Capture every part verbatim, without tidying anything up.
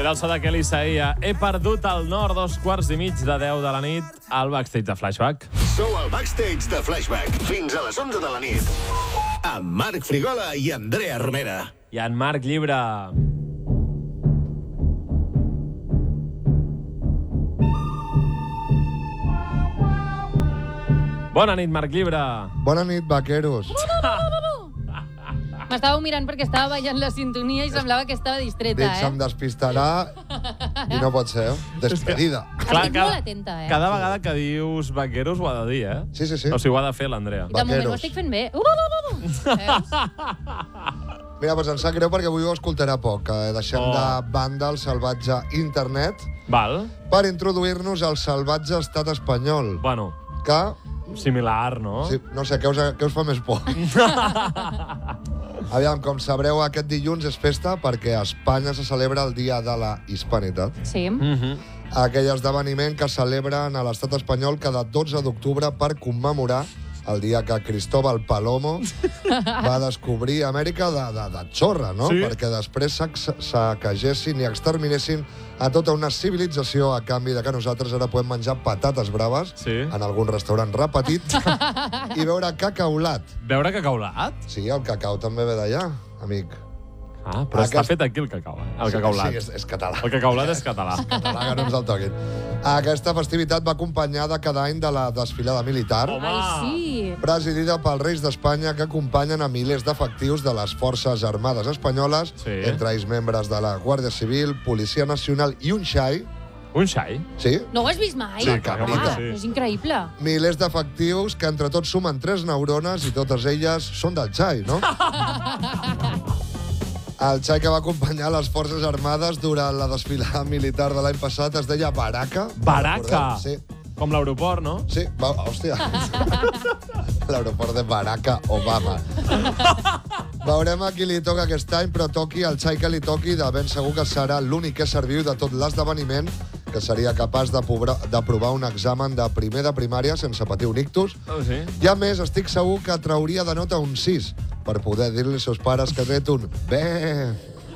Era el so de Kelly Saia. He perdut el nord, dos quarts i mig de deu de la nit, al backstage de Flashback. Sou al backstage de Flashback. Fins a les onze de la nit. Amb Marc Frigola i Andrea Romera. I en Marc Llibre. Bona nit, Marc Llibre. Bona nit, vaqueros. M'estàveu mirant perquè estava ballant la sintonia i semblava que estava distreta, Dic, eh? se'm despistarà i no pot ser. Despedida. Clar, Estic molt atenta, eh? Cada vegada que dius vaqueros ho ha de dir, eh? Sí, sí, sí. O sigui, ho ha de fer l'Andrea. De moment ho Vaqueros. estic fent bé. Uh, uh, uh, uh. Veus? Mira, doncs em sap greu perquè avui ho escoltarà poc. Eh? Deixem Oh. de banda el salvatge internet Val? per introduir-nos al salvatge estat espanyol. Bueno, Que, similar, no? sí, no sé, què us, què us fa més por? Aviam, com sabreu, aquest dilluns és festa perquè a Espanya se celebra el Dia de la Hispanitat. Sí. Mhm. Aquell esdeveniment que celebren a l'estat espanyol cada dotze d'octubre per commemorar el dia que Cristóbal Palomo va descobrir Amèrica de, de, de xorra, no? Sí. Perquè després sac- saquegessin i exterminessin a tota una civilització a canvi de que nosaltres ara podem menjar patates braves Sí. en algun restaurant repetit i beure cacaulat. Veure cacaulat? Sí, el cacau també ve d'allà, amic. Ah, però Aquest- està fet aquí el cacau, eh? El cacaulat. Sí, és, és català. El cacaulat és català. Català, que no ens el toquin. Aquesta festivitat va acompanyada cada any de la desfilada militar, Home. Ai, sí. presidida pels Reis d'Espanya, que acompanyen a milers d'efectius de les Forces Armades Espanyoles, Sí. entre ells membres de la Guàrdia Civil, Policia Nacional i un xai, Un xai? sí? No ho has vist mai? Sí, clar, Home, que sí. és increïble. Milers d'efectius que entre tots sumen tres neurones i totes elles són del xai, no? El xai que va acompanyar les Forces Armades durant la desfilada militar de l'any passat es deia Baraka. Baraka? Sí. Com l'aeroport, no? Sí, va, hòstia. L'aeroport de Barack Obama. Veurem a qui li toca aquest any, però toqui el xai que li toqui, de ben segur que serà l'únic que serviu de tot l'esdeveniment que seria capaç d'aprovar un examen de primer de primària sense patir un ictus. Oh, sí? I a més, estic segur que trauria de nota un sis per poder dir-li als seus pares que ha tret un bé.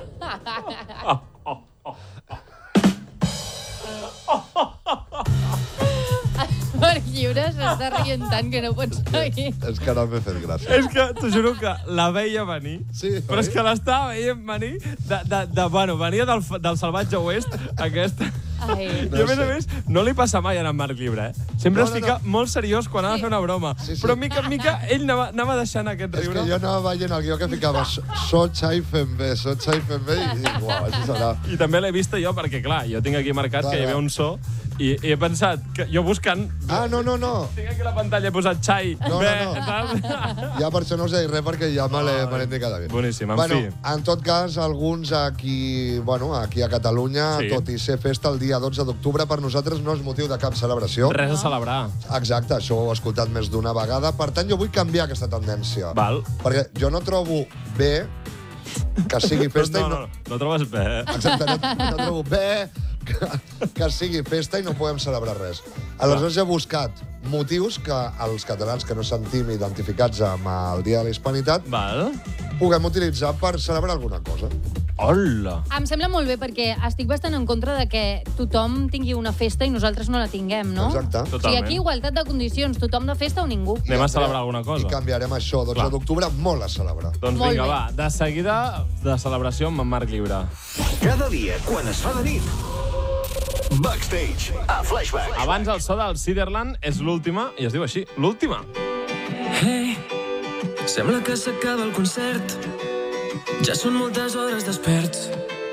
Marc Lliure s'està rient tant que no pots seguir. És que no m'he fet gràcia. És que t'ho juro que la veia venir, Sí, però és oi? que l'estava veient venir de, de, de, bueno, venia del, del salvatge oest, aquesta. Ai. No I a més a sé. més, no li passa mai a en Marc Llibre, eh? Sempre No, es no, fica no. molt seriós quan ha de fer una broma. Sí, sí. Però mica en mica ell anava, anava deixant aquest És riure. que jo anava veient el guió que ficava so, so xai fent bé, so xai fent bé, i dic, uau, això serà... I també l'he vista jo perquè, clar, jo tinc aquí marcat Clar, que hi havia clar. un so i, i he pensat que jo buscant... Ah, no, no, no. Tinc aquí a la pantalla, he posat xai, No, no, bé, no. saps? Ja per això no us he dit res, perquè ja me l'he me l'he indicat bé. Boníssim, en bueno, fi. en tot cas, alguns aquí, bueno, aquí a Catalunya, Sí. tot i ser festa el dia dotze d'octubre, per nosaltres no és motiu de cap celebració. Res a celebrar. Exacte, això ho he escoltat més d'una vegada. Per tant, jo vull canviar aquesta tendència. Val. Perquè jo no trobo bé que sigui festa no, i no, no... no, no trobes bé, eh? Exacte, no, no trobo bé que, que sigui festa i no podem celebrar res. Aleshores he buscat motius que els catalans que no sentim identificats amb el Dia de la Hispanitat Val. puguem utilitzar per celebrar alguna cosa. Hola! Em sembla molt bé perquè estic bastant en contra de que tothom tingui una festa i nosaltres no la tinguem, no? Exacte. O sigui, Totalment. aquí igualtat de condicions, tothom de festa o ningú. Anem a celebrar alguna I cosa. canviarem això, dotze Clar. d'octubre, molt a celebrar. Doncs Molt vinga, bé. va. De seguida, de celebració amb en Marc Llibre. Cada dia, quan es fa de nit. Backstage, a Flashback. Abans el so del Ciderland és l'última, i es diu així, l'última. Hey, sembla que s'acaba el concert. Ja són moltes hores desperts.